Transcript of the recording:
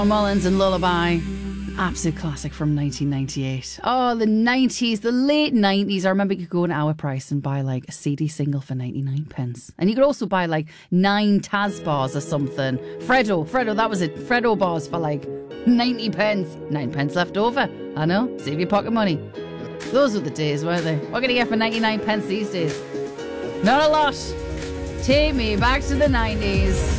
Mullins and Lullaby. Absolute classic from 1998. Oh, the 90s, the late 90s. I remember you could go in Our Price and buy like a CD single for 99 pence. And you could also buy like 9 Taz bars or something. Freddo, that was it. Freddo bars for like 90 pence. 9 pence left over. I know, save your pocket money. Those were the days, weren't they? What can you get for 99 pence these days? Not a lot. Take me back to the 90s.